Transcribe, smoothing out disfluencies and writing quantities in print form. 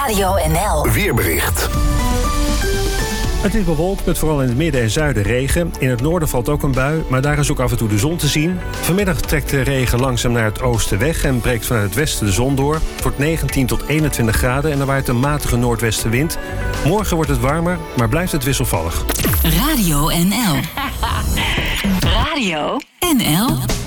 Radio NL. Weerbericht. Het is bewolkt met vooral in het midden en zuiden regen. In het noorden valt ook een bui, maar daar is ook af en toe de zon te zien. Vanmiddag trekt de regen langzaam naar het oosten weg en breekt vanuit het westen de zon door. Het wordt 19 tot 21 graden en er waait een matige noordwestenwind. Morgen wordt het warmer, maar blijft het wisselvallig. Radio NL. Radio NL.